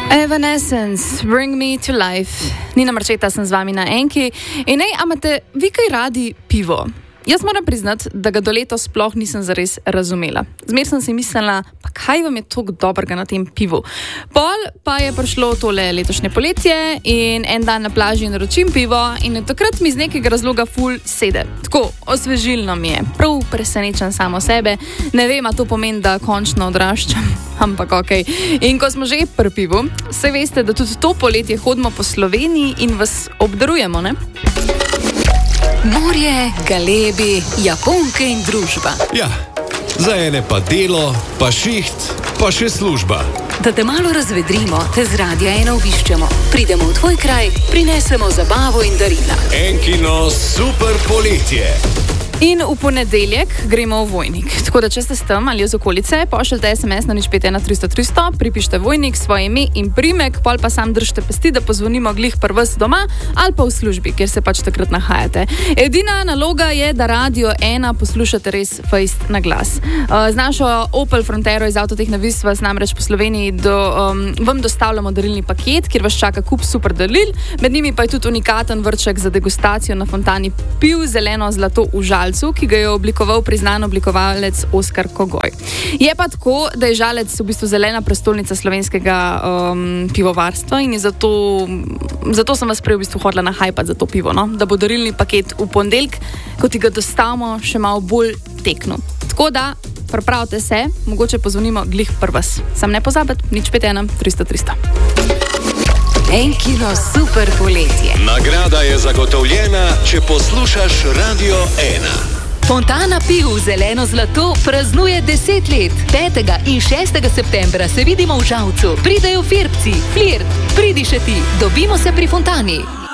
Evanescence, Bring Me to Life. Nina Marčeta sem z vami na Enki. In imate vi kaj radi pivo? Jaz moram priznati, da ga do letos sploh nisem zares razumela. Zmer sem si mislila, pa kaj vam je toliko dobrega na tem pivu. Pol pa je prišlo tole letošnje poletje in en dan na plaži naročim pivo in takrat mi z nekega razloga ful sede. Tako, osvežilno mi je. Prav presenečen samo sebe. Ne vem, a to pomeni, da končno odraščam. Ampak okej. In ko smo že pri pivu, se veste, da tudi to poletje hodimo po Sloveniji in vas obdarujemo, ne? Morje, galebi, Japonke in družba. Ja, za ene pa delo, pa šiht, pa še služba. Da te malo razvedrimo, te z Radia 1 obiščemo. Pridemo v tvoj kraj, prinesemo zabavo in darila. Enkino super poletje. In v ponedeljek gremo v Vojnik. Tako da, če ste tam ali iz okolice, pošljite SMS na 051300, pripišite Vojnik, svoje ime in primek, pol pa sam držite pesti, da pozvonimo glih pri vas doma ali pa v službi, kjer se pač takrat nahajate. Edina naloga je, da Radio 1 poslušate res fejst na glas. Z našo Opel Frontero iz Avtotehne Vis vas namreč po Sloveniji vam dostavljamo darilni paket, kjer vas čaka kup super daril, med njimi pa je tudi unikaten vrček za degustacijo na fontani piv zeleno zlato v Žalcu, ki ga je oblikoval priznan oblikovalec Oskar Kogoj. Je pa tako, da je Žalec v bistvu zelena prestolnica slovenskega pivovarstva in je zato sem vas prej v bistvu hodila nahajpati za to pivo, no? Da bo darilni paket v ponedeljek, ko ti ga dostavimo, še malo bolj tekno. Tako da, pripravite se, mogoče pozvonimo glih pri vas. Sam ne pozabite, 051300. Enkino super poletje. Nagrada je zagotovljena, če poslušaš Radio 1. Fontana piv zeleno zlato praznuje 10 let. 5. in 6. septembra se vidimo v Žalcu. Pridejo Firbci, Flirt, pridi še ti. Dobimo se pri Fontani.